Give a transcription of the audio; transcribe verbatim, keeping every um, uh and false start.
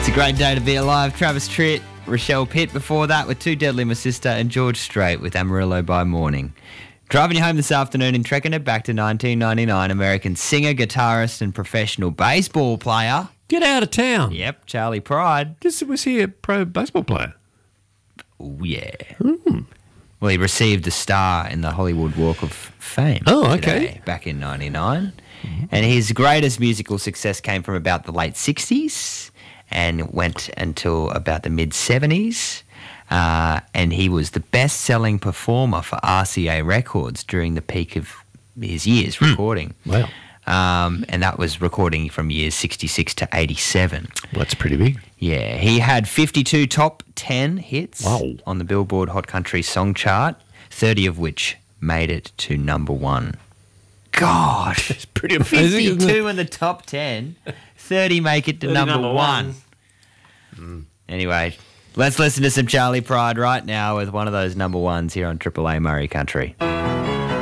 It's a great day to be alive. Travis Tritt, Rochelle Pitt before that with Too Deadly My Sister, and George Strait with Amarillo by Morning. Driving you home this afternoon in trekking it back to nineteen ninety-nine, American singer, guitarist and professional baseball player. Get out of town. Yep, Charlie Pride. Just was he a pro baseball player? Oh, yeah. Mm. Well, he received a star in the Hollywood Walk of Fame. Oh, okay. Today, back in ninety-nine. Mm-hmm. And his greatest musical success came from about the late sixties and went until about the mid-seventies. Uh, and he was the best-selling performer for R C A Records during the peak of his years mm. recording. Wow. Um, and that was recording from years sixty-six to eighty-seven. Well, that's pretty big. Yeah, he had fifty-two top ten hits wow. on the Billboard Hot Country Song Chart, thirty of which made it to number one. Gosh, it's pretty amazing. fifty-two in the top ten, thirty make it to number, number one. one. Mm. Anyway, let's listen to some Charlie Pride right now with one of those number ones here on Triple A Murray Country.